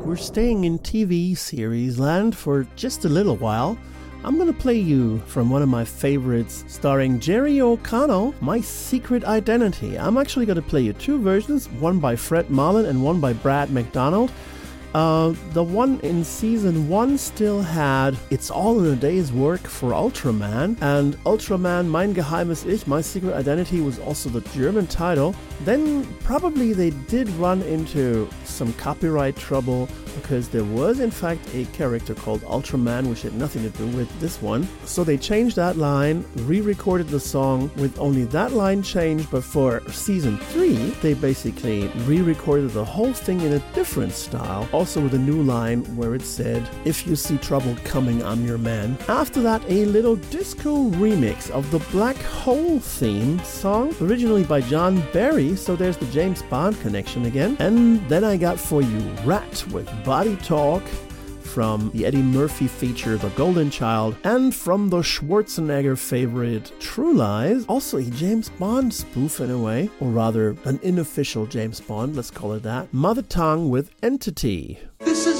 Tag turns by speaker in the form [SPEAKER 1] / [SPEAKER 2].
[SPEAKER 1] We're staying in TV series land for just a little while. I'm gonna play you from one of my favorites starring Jerry O'Connell, My Secret Identity. I'm actually gonna play you two versions, one by Fred Marlin and one by Brad McDonald. The one in season 1 still had It's All in a Day's Work for Ultraman, and Ultraman Mein Geheimes Ich, My Secret Identity was also the German title. Then probably they did run into some copyright trouble because there was in fact a character called Ultraman which had nothing to do with this one. So they changed that line, re-recorded the song with only that line changed, but for season 3 they basically re-recorded the whole thing in a different style, also with a new line where it said, "If you see trouble coming, I'm your man." After that, a little disco remix of the Black Hole theme song, originally by John Barry, so there's the James Bond connection again. And then I got for you Rat with Body Talk from the Eddie Murphy feature The Golden Child, and from the Schwarzenegger favorite True Lies, also a James Bond spoof in a way, or rather an unofficial James Bond, let's call it that, Mother Tongue with Entity.